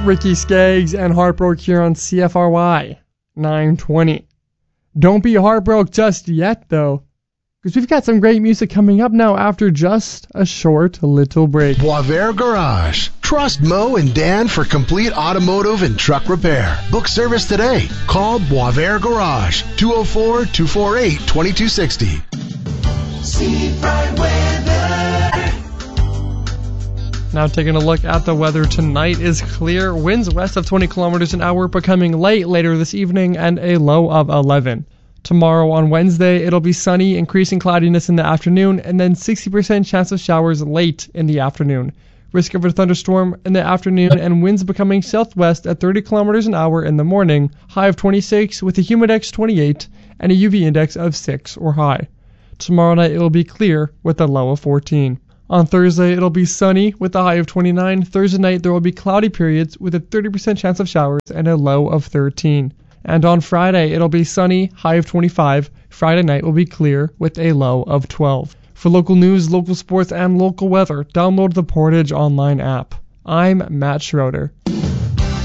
Ricky Skaggs and Heartbroke here on CFRY 920. Don't be heartbroke just yet, though, because we've got some great music coming up now after just a short little break. Boisvert Garage. Trust Mo and Dan for complete automotive and truck repair. Book service today. Call Boisvert Garage, 204-248-2260. Seafront weather. Now taking a look at the weather, tonight is clear. Winds west of 20 kilometers an hour, becoming light later this evening, and a low of 11. Tomorrow on Wednesday, it'll be sunny, increasing cloudiness in the afternoon, and then 60% chance of showers late in the afternoon. Risk of a thunderstorm in the afternoon, and winds becoming southwest at 30 kilometers an hour in the morning. High of 26 with a humidex 28 and a UV index of 6 or high. Tomorrow night it will be clear with a low of 14. On Thursday, it'll be sunny with a high of 29. Thursday night, there will be cloudy periods with a 30% chance of showers and a low of 13. And on Friday, it'll be sunny, high of 25. Friday night will be clear with a low of 12. For local news, local sports, and local weather, download the Portage Online app. I'm Matt Schroeder.